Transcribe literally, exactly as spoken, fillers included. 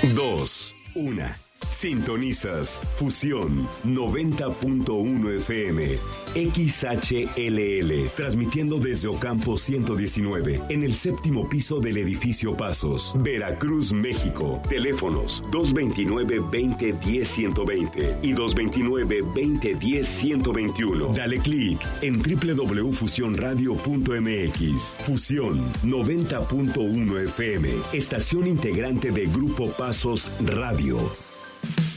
dos, una. Sintonizas Fusión noventa punto uno F M, X H L L, transmitiendo desde Ocampo ciento diecinueve, en el séptimo piso del edificio Pasos, Veracruz, México. Teléfonos dos veintinueve, veinte, diez, ciento veinte y dos veintinueve, veinte, diez, ciento veintiuno. Dale clic en doble u doble u doble u punto fusión radio punto m x. Fusión noventa punto uno F M, estación integrante de Grupo Pasos Radio.